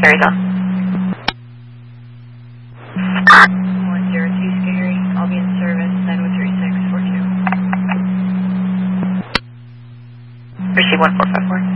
Scary Zone. 102 Scary. I'll be in service 93642. Receive 1454.